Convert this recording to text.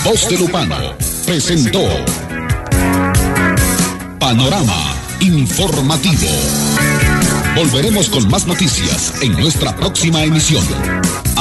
Voz de Lupano presentó Panorama Informativo. Volveremos con más noticias en nuestra próxima emisión.